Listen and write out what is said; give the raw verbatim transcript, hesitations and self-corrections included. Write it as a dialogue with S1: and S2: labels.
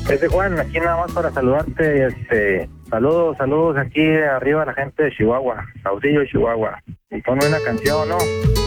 S1: Es de Juan, aquí nada más para saludarte, este, saludos, saludos aquí arriba a la gente de Chihuahua, Saucillo, Chihuahua. Y ponme una canción, ¿no?